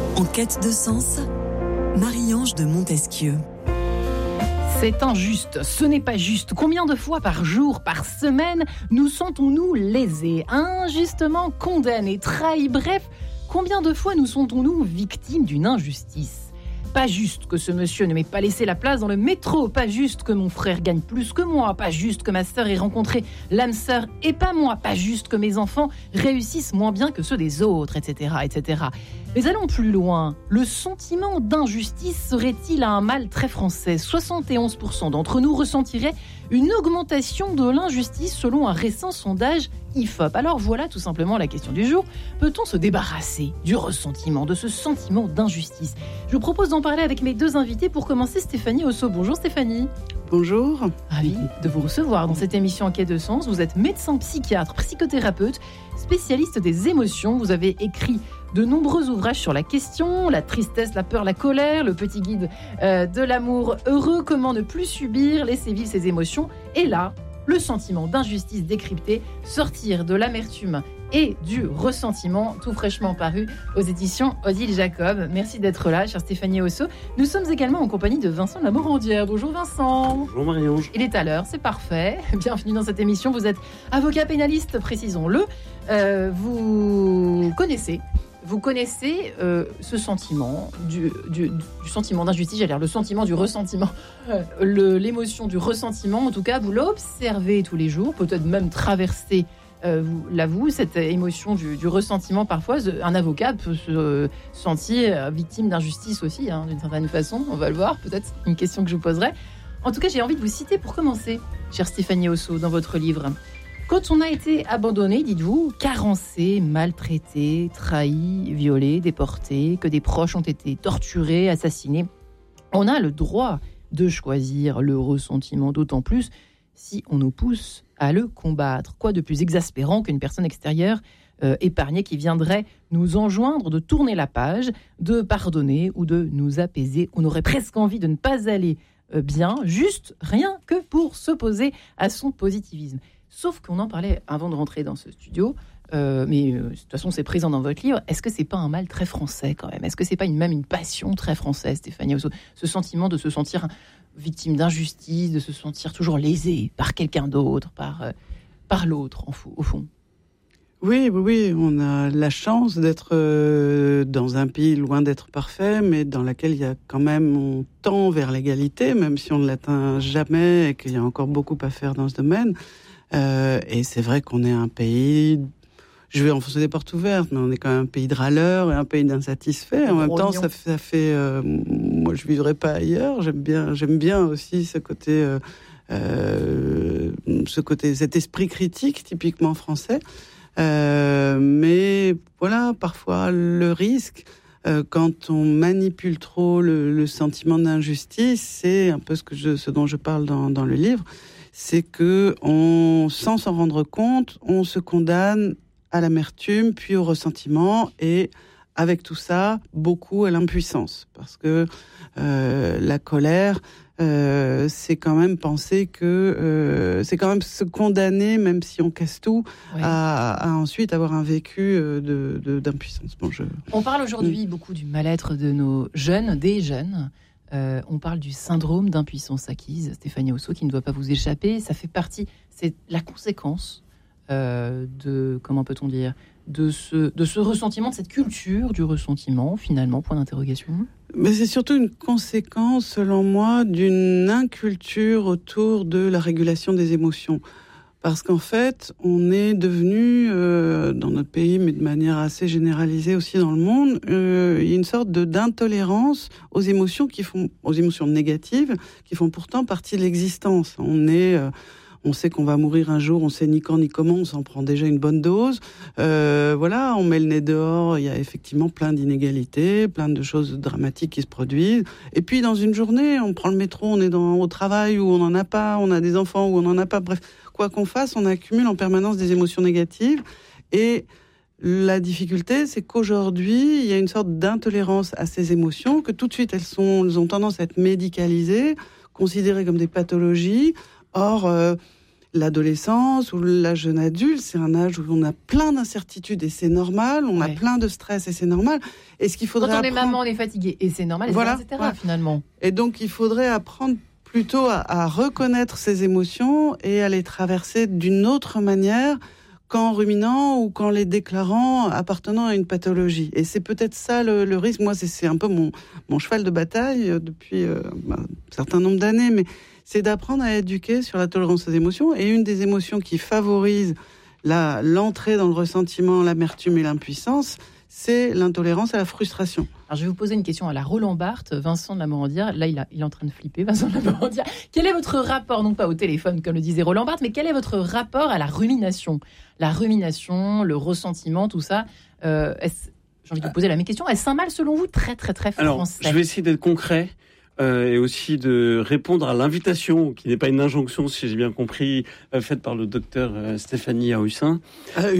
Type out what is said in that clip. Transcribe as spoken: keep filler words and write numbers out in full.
En quête de sens, Marie-Ange de Montesquieu. C'est injuste, ce n'est pas juste. Combien de fois par jour, par semaine, nous sentons-nous lésés, injustement condamnés, trahis, bref, combien de fois nous sentons-nous victimes d'une injustice ? Pas juste que ce monsieur ne m'ait pas laissé la place dans le métro, pas juste que mon frère gagne plus que moi, pas juste que ma sœur ait rencontré l'âme sœur et pas moi, pas juste que mes enfants réussissent moins bien que ceux des autres, et cetera, et cetera. Mais allons plus loin. Le sentiment d'injustice serait-il un mal très français ? soixante et onze pour cent d'entre nous ressentiraient une augmentation de l'injustice selon un récent sondage I F O P. Alors voilà tout simplement la question du jour. Peut-on se débarrasser du ressentiment, de ce sentiment d'injustice ? Je vous propose d'en parler avec mes deux invités. Pour commencer, Stéphanie Osso. Bonjour Stéphanie. Bonjour. Ravi de vous recevoir dans cette émission En quête de sens. Vous êtes médecin psychiatre, psychothérapeute, spécialiste des émotions. Vous avez écrit de nombreux ouvrages sur la question, la tristesse, la peur, la colère, le petit guide euh, de l'amour heureux, comment ne plus subir, laisser vivre ses émotions. Et là, le sentiment d'injustice décrypté, sortir de l'amertume et du ressentiment, tout fraîchement paru aux éditions Odile Jacob. Merci d'être là, chère Stéphanie Osso. Nous sommes également en compagnie de Vincent Lamorandière. Bonjour Vincent. Bonjour Marie-Ange. Il est à l'heure, c'est parfait. Bienvenue dans cette émission. Vous êtes avocat pénaliste, précisons-le. Euh, vous connaissez... Vous connaissez euh, ce sentiment du, du, du sentiment d'injustice, j'allais dire le sentiment du ressentiment, euh, le, l'émotion du ressentiment. En tout cas, vous l'observez tous les jours, peut-être même traverser, euh, vous, l'avoue, cette émotion du, du ressentiment. Parfois, un avocat peut se euh, sentir victime d'injustice aussi, hein, d'une certaine façon. On va le voir, peut-être une question que je vous poserai. En tout cas, j'ai envie de vous citer pour commencer, chère Stéphanie Osso, dans votre livre. Quand on a été abandonné, dites-vous, carencé, maltraité, trahi, violé, déporté, que des proches ont été torturés, assassinés, on a le droit de choisir le ressentiment, d'autant plus si on nous pousse à le combattre. Quoi de plus exaspérant qu'une personne extérieure euh, épargnée qui viendrait nous enjoindre de tourner la page, de pardonner ou de nous apaiser. On aurait presque envie de ne pas aller euh, bien, juste rien que pour s'opposer à son positivisme. Sauf qu'on en parlait avant de rentrer dans ce studio, euh, mais euh, de toute façon c'est présent dans votre livre. Est-ce que c'est pas un mal très français quand même ? Est-ce que c'est pas une, même une passion très française, Stéphanie Osso ? Ce sentiment de se sentir victime d'injustice, de se sentir toujours lésé par quelqu'un d'autre, par, euh, par l'autre en fou, au fond. Oui, oui, oui, on a la chance d'être euh, dans un pays loin d'être parfait, mais dans lequel il y a quand même, on tend vers l'égalité, même si on ne l'atteint jamais et qu'il y a encore beaucoup à faire dans ce domaine. Euh, et c'est vrai qu'on est un pays, je vais enfoncer des portes ouvertes, mais on est quand même un pays de râleurs et un pays d'insatisfaits. En même temps, ça, ça fait, euh, moi je vivrais pas ailleurs. J'aime bien, j'aime bien aussi ce côté, euh, euh, ce côté, cet esprit critique typiquement français. Euh, mais voilà, parfois le risque, euh, quand on manipule trop le, le sentiment d'injustice, c'est un peu ce que je, ce dont je parle dans, dans le livre. C'est que, on, sans s'en rendre compte, on se condamne à l'amertume, puis au ressentiment, et avec tout ça, beaucoup à l'impuissance. Parce que euh, la colère, euh, c'est quand même penser que... Euh, c'est quand même se condamner, même si on casse tout, oui. à, à ensuite avoir un vécu de, de, d'impuissance. Bon, je... On parle aujourd'hui mmh. beaucoup du mal-être de nos jeunes, des jeunes. Euh, on parle du syndrome d'impuissance acquise, Stéphanie Osso, qui ne doit pas vous échapper. Ça fait partie, c'est la conséquence euh, de, comment peut-on dire, de ce, de ce ressentiment, de cette culture du ressentiment, finalement, point d'interrogation. Mais c'est surtout une conséquence, selon moi, d'une inculture autour de la régulation des émotions. Parce qu'en fait, on est devenu, euh, dans notre pays, mais de manière assez généralisée aussi dans le monde, euh, il y a une sorte de, d'intolérance aux émotions qui font, aux émotions négatives, qui font pourtant partie de l'existence. On est, euh, on sait qu'on va mourir un jour, on sait ni quand ni comment, on s'en prend déjà une bonne dose. Euh, voilà, on met le nez dehors, il y a effectivement plein d'inégalités, plein de choses dramatiques qui se produisent. Et puis dans une journée, on prend le métro, on est dans, au travail où on n'en a pas, on a des enfants où on n'en a pas, bref. Quoi qu'on fasse, on accumule en permanence des émotions négatives. Et la difficulté, c'est qu'aujourd'hui, il y a une sorte d'intolérance à ces émotions, que tout de suite, elles, sont, elles ont tendance à être médicalisées, considérées comme des pathologies. Or, euh, l'adolescence ou l'âge jeune adulte, c'est un âge où on a plein d'incertitudes et c'est normal, on Ouais. a plein de stress et c'est normal. Et ce qu'il faudrait Quand on est apprendre... maman, on est fatigué et c'est normal, et Voilà, cetera, et cetera, ouais. finalement. Et donc, il faudrait apprendre plutôt à, à reconnaître ses émotions et à les traverser d'une autre manière qu'en ruminant ou qu'en les déclarant appartenant à une pathologie. Et c'est peut-être ça le, le risque. Moi, c'est, c'est un peu mon, mon cheval de bataille euh, depuis euh, bah, un certain nombre d'années, mais c'est d'apprendre à éduquer sur la tolérance aux émotions. Et une des émotions qui favorise la, l'entrée dans le ressentiment, l'amertume et l'impuissance, c'est l'intolérance à la frustration. Alors, je vais vous poser une question à la Roland Barthes, Vincent de la Morandière. Là, il, a, il est en train de flipper, Vincent de la Morandière. Quel est votre rapport, non pas au téléphone, comme le disait Roland Barthes, mais quel est votre rapport à la rumination ? La rumination, le ressentiment, tout ça. Euh, est-ce, j'ai envie de vous poser la même question. Est-ce un mal, selon vous, très, très, très français ? Alors, je vais essayer d'être concret. Euh, et aussi de répondre à l'invitation, qui n'est pas une injonction, si j'ai bien compris, euh, faite par le docteur euh, Stéphanie Ahussin. Euh,